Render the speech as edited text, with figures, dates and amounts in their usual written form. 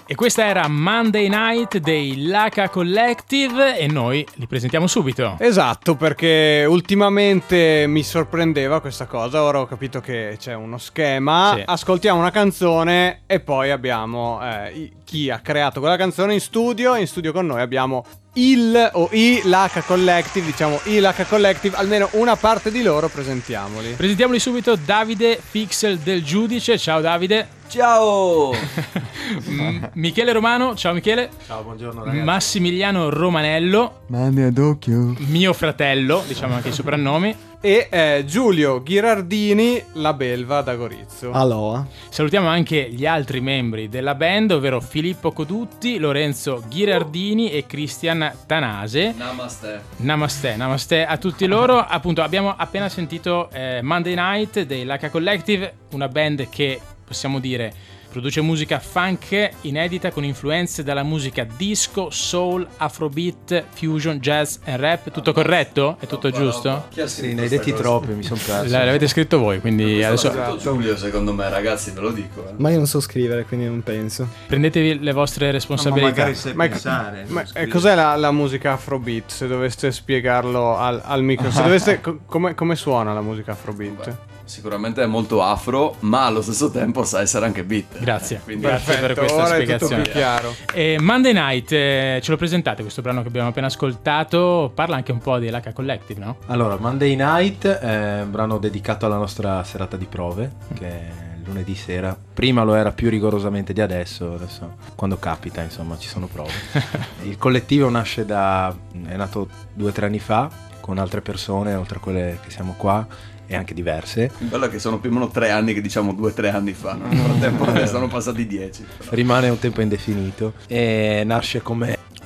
E questa era Monday Night dei Laka Collective e noi li presentiamo subito. Esatto, perché ultimamente mi sorprendeva questa cosa, ora ho capito che c'è uno schema, Sì. Ascoltiamo una canzone e poi abbiamo chi ha creato quella canzone in studio con noi abbiamo i Laka Collective, diciamo i Laka Collective, almeno una parte di loro presentiamoli. Presentiamoli subito, Davide Pixel del Giudice, ciao Davide. Ciao! Michele Romano, ciao Michele. Ciao, buongiorno ragazzi. Massimiliano Romanello, Mani ad occhio. mio fratello, diciamo anche i soprannomi. E Giulio Ghirardini, la belva da Gorizia. Allora. Salutiamo anche gli altri membri della band, ovvero Filippo Codutti, Lorenzo Ghirardini e Cristian Tanase. Namaste a tutti loro. Appunto, abbiamo appena sentito Monday Night dei Laka Collective, una band che possiamo dire produce musica funk inedita con influenze dalla musica disco, soul, afrobeat, fusion, jazz e rap. Tutto corretto? È tutto giusto? Chi ha Sì, ne hai detti troppi, mi sono perso. L'avete scritto voi, quindi adesso Giulio, secondo me, ragazzi, ve lo dico. Ma io non so scrivere, quindi non penso. prendetevi le vostre responsabilità. magari sai Ma- pensare. Ma cos'è la musica Afrobeat? Se doveste spiegarlo al micro, se doveste, come suona la musica Afrobeat? Sicuramente è molto afro, ma allo stesso tempo sa essere anche beat. Grazie, Quindi grazie per questa ora è tutto spiegazione. più chiaro. Monday Night, ce lo presentate questo brano che abbiamo appena ascoltato? Parla anche un po' di Laka Collective, no? Allora, Monday Night è un brano dedicato alla nostra serata di prove, che è lunedì sera. Prima lo era più rigorosamente di adesso quando capita, insomma, ci sono prove. Il collettivo è nato 2 o 3 anni fa, con altre persone, oltre a quelle che siamo qua, e anche diverse. il bello è che sono più o meno 3 anni che diciamo 2 o 3 anni fa, no? Nel frattempo ne sono passati 10. Rimane un tempo indefinito e nasce come